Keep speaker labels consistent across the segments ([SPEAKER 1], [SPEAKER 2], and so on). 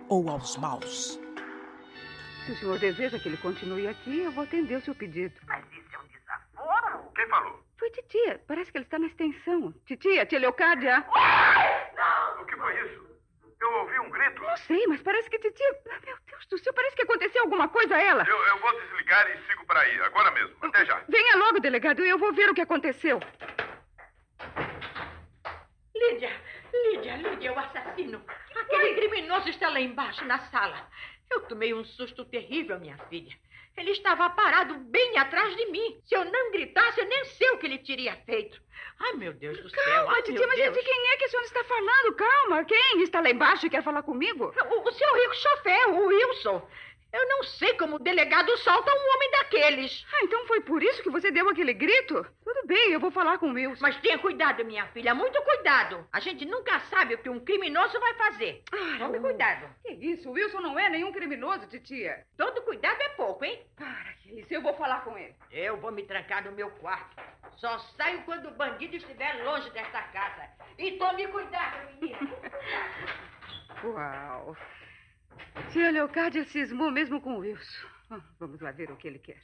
[SPEAKER 1] ou aos maus.
[SPEAKER 2] Se o senhor deseja que ele continue aqui, eu vou atender o seu pedido.
[SPEAKER 3] Mas isso é um desaforo. Quem falou?
[SPEAKER 2] Foi titia. Parece que ele está na extensão. Titia, tia Leocádia.
[SPEAKER 3] O que foi isso? Eu ouvi um grito.
[SPEAKER 2] Não sei, mas parece que titia... Meu Deus do céu, parece que aconteceu alguma coisa a ela.
[SPEAKER 3] Eu vou desligar e sigo para aí, agora mesmo. Até já.
[SPEAKER 2] Venha logo, delegado, e eu vou ver o que aconteceu.
[SPEAKER 4] Lídia, o assassino. Aquele criminoso está lá embaixo, na sala. Eu tomei um susto terrível, minha filha. Ele estava parado bem atrás de mim. Se eu não gritasse, eu nem sei o que ele teria feito. Ai, meu Deus do céu.
[SPEAKER 2] Calma, titia, mas de quem é que a senhora está falando? Calma, quem está lá embaixo e quer falar comigo?
[SPEAKER 4] O seu rico chofer, o Wilson. Eu não sei como o delegado solta um homem daqueles.
[SPEAKER 2] Ah, então foi por isso que você deu aquele grito? Tudo bem, eu vou falar com o Wilson.
[SPEAKER 4] Mas tenha cuidado, minha filha, muito cuidado. A gente nunca sabe o que um criminoso vai fazer. Tome cuidado.
[SPEAKER 2] Que isso? O Wilson não é nenhum criminoso, titia.
[SPEAKER 4] Todo cuidado é pouco, hein?
[SPEAKER 2] Para, que isso, eu vou falar com ele.
[SPEAKER 4] Eu vou me trancar no meu quarto. Só saio quando o bandido estiver longe desta casa. E tome cuidado, menina.
[SPEAKER 2] Uau. Tia Leocádia cismou mesmo com o Wilson. Vamos lá ver o que ele quer.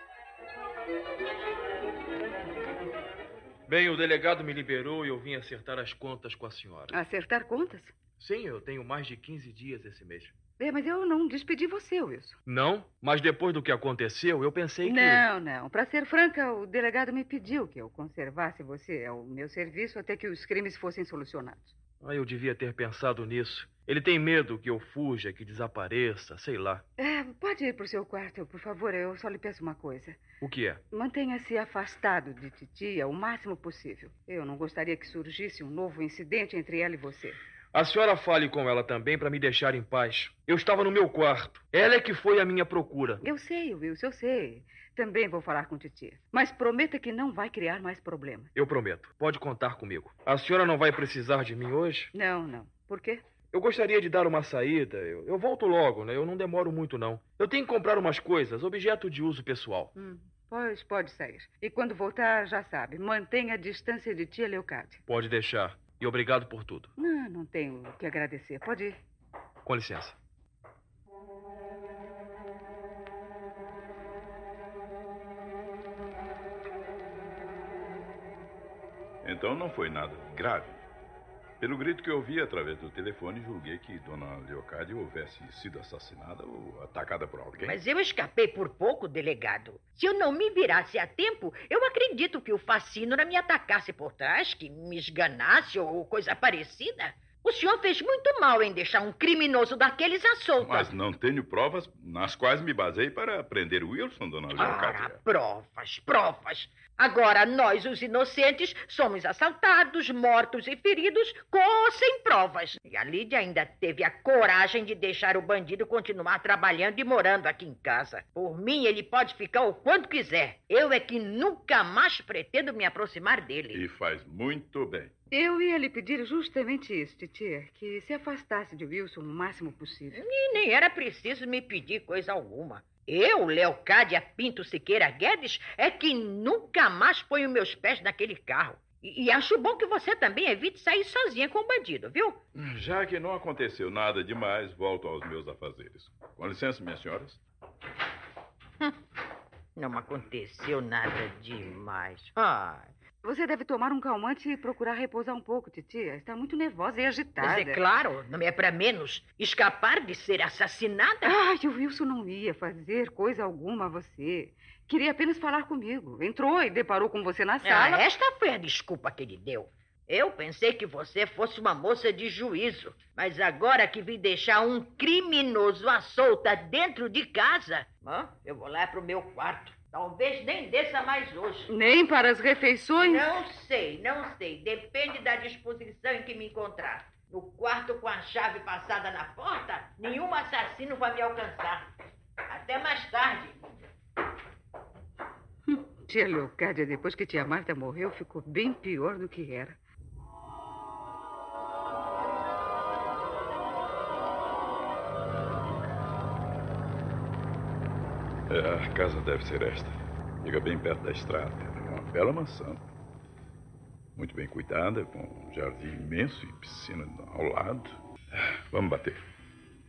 [SPEAKER 5] Bem, o delegado me liberou e eu vim acertar as contas com a senhora.
[SPEAKER 2] Acertar contas?
[SPEAKER 5] Sim, eu tenho mais de 15 dias esse mês.
[SPEAKER 2] Mas eu não despedi você, Wilson.
[SPEAKER 5] Não? Mas depois do que aconteceu, eu pensei que...
[SPEAKER 2] Não. Para ser franca, o delegado me pediu que eu conservasse você ao meu serviço até que os crimes fossem solucionados.
[SPEAKER 5] Eu devia ter pensado nisso. Ele tem medo que eu fuja, que desapareça, sei lá.
[SPEAKER 2] Pode ir pro seu quarto, por favor. Eu só lhe peço uma coisa.
[SPEAKER 5] O que é?
[SPEAKER 2] Mantenha-se afastado de titia o máximo possível. Eu não gostaria que surgisse um novo incidente entre ela e você.
[SPEAKER 5] A senhora fale com ela também para me deixar em paz. Eu estava no meu quarto. Ela é que foi à minha procura.
[SPEAKER 2] Eu sei, Wilson, eu sei. Também vou falar com titia. Mas prometa que não vai criar mais problema.
[SPEAKER 5] Eu prometo. Pode contar comigo. A senhora não vai precisar de mim hoje?
[SPEAKER 2] Não. Por quê?
[SPEAKER 5] Eu gostaria de dar uma saída. Eu volto logo, né? Eu não demoro muito, não. Eu tenho que comprar umas coisas, objeto de uso pessoal.
[SPEAKER 2] Pois pode sair. E quando voltar, já sabe, mantenha a distância de tia Leocádia.
[SPEAKER 5] Pode deixar. E obrigado por tudo.
[SPEAKER 2] Não tenho o que agradecer. Pode ir.
[SPEAKER 5] Com licença.
[SPEAKER 6] Então não foi nada grave. Pelo grito que eu ouvi através do telefone, julguei que Dona Leocádia houvesse sido assassinada ou atacada por alguém.
[SPEAKER 4] Mas eu escapei por pouco, delegado. Se eu não me virasse a tempo, eu acredito que o Facínora me atacasse por trás, que me esganasse ou coisa parecida. O senhor fez muito mal em deixar um criminoso daqueles à solta.
[SPEAKER 6] Mas não tenho provas nas quais me basei para prender o Wilson, Dona Leocádia.
[SPEAKER 4] Provas. Agora, nós, os inocentes, somos assaltados, mortos e feridos, com ou sem provas. E a Lídia ainda teve a coragem de deixar o bandido continuar trabalhando e morando aqui em casa. Por mim, ele pode ficar o quanto quiser. Eu é que nunca mais pretendo me aproximar dele.
[SPEAKER 6] E faz muito bem.
[SPEAKER 2] Eu ia lhe pedir justamente isso, titia, que se afastasse de Wilson o máximo possível.
[SPEAKER 4] E nem era preciso me pedir coisa alguma. Eu, Leocádia Pinto Siqueira Guedes, é que nunca mais ponho meus pés naquele carro. E acho bom que você também evite sair sozinha com o bandido, viu?
[SPEAKER 6] Já que não aconteceu nada demais, volto aos meus afazeres. Com licença, minhas senhoras.
[SPEAKER 4] Não aconteceu nada demais.
[SPEAKER 2] Você deve tomar um calmante e procurar repousar um pouco, titia. Está muito nervosa e agitada.
[SPEAKER 4] Mas é claro, não é para menos. Escapar de ser assassinada?
[SPEAKER 2] O Wilson não ia fazer coisa alguma a você. Queria apenas falar comigo. Entrou e deparou com você na sala.
[SPEAKER 4] Esta foi a desculpa que ele deu. Eu pensei que você fosse uma moça de juízo. Mas agora que vi deixar um criminoso à solta dentro de casa, eu vou lá pro meu quarto. Talvez nem desça mais hoje.
[SPEAKER 2] Nem para as refeições?
[SPEAKER 4] Não sei. Depende da disposição em que me encontrar. No quarto com a chave passada na porta, nenhum assassino vai me alcançar. Até mais tarde.
[SPEAKER 2] Tia Leocádia, depois que tia Marta morreu, ficou bem pior do que era.
[SPEAKER 6] A casa deve ser esta. Fica bem perto da estrada. É uma bela mansão. Muito bem cuidada, com um jardim imenso e piscina ao lado. Vamos bater.